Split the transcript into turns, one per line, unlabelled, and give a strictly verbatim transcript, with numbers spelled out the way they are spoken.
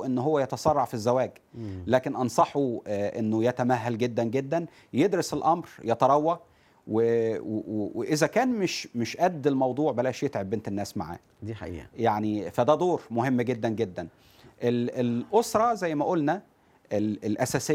انصحه ان هو يتسرع في الزواج، لكن انصحه انه يتمهل جدا جدا، يدرس الامر، يتروى، واذا كان مش مش قد الموضوع بلاش يتعب بنت الناس معاه.
دي حقيقة.
يعني فده دور مهم جدا جدا. الاسره زي ما قلنا الاساسيه